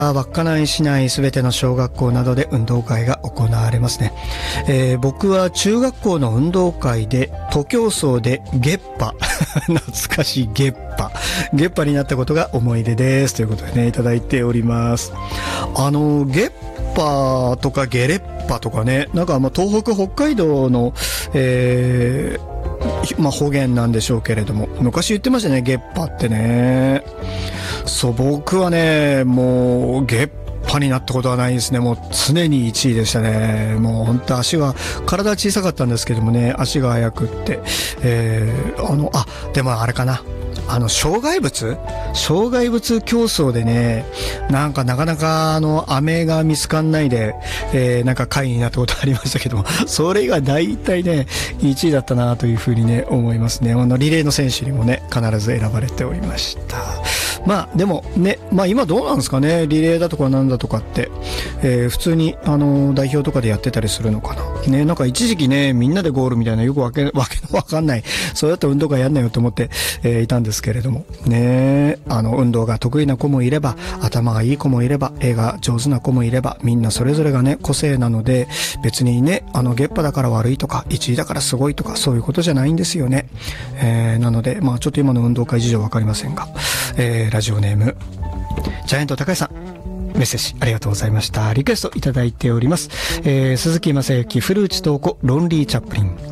稚内市内すべての小学校などで運動会が行われますね。僕は中学校の運動会で徒競走でゲッパ懐かしいゲッパになったことが思い出ですということでねいただいております。ゲッパとかゲレッパとかね、なんか東北北海道の、方言なんでしょうけれども、昔言ってましたね、ゲッパってね。そう、僕はね、もうゲッパになったことはないですね。もう常に1位でしたね。もう本当体小さかったんですけどもね、足が速くって、でもあれかな。障害物競争でね、なかなか飴が見つかんないで、なんか下位になったことありましたけども、それが大体ね、1位だったなというふうにね、思いますね。リレーの選手にもね、必ず選ばれておりました。でもね、今どうなんですかね、リレーだとかなんだとかって、普通に、代表とかでやってたりするのかな。ね、なんか一時期ね、みんなでゴールみたいなよくわけのわかんない、そうやって運動会やんなよと思って、いたんですけれども、ね、運動が得意な子もいれば、頭がいい子もいれば、絵が上手な子もいれば、みんなそれぞれがね、個性なので、別にね、ゲッパだから悪いとか、1位だからすごいとか、そういうことじゃないんですよね。なので、ちょっと今の運動会事情わかりませんが、ラジオネームジャイアント高橋さん、メッセージありがとうございました。リクエストいただいております。鈴木雅之、古内東子、ロンリーチャップリン。